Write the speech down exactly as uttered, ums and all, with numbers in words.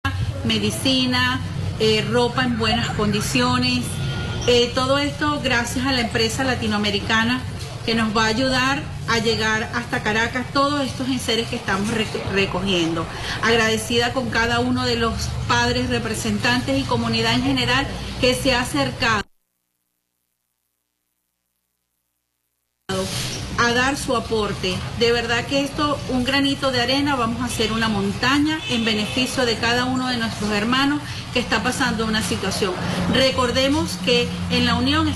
medicina, eh, ropa en buenas condiciones. Eh, todo esto gracias a la empresa latinoamericana que nos va a ayudar a llegar hasta Caracas todos estos enseres que estamos rec recogiendo. Agradecida con cada uno de los padres, representantes y comunidad en general que se ha acercado a dar su aporte. De verdad que esto, un granito de arena, vamos a hacer una montaña en beneficio de cada uno de nuestros hermanos que está pasando una situación. Recordemos que en la Unión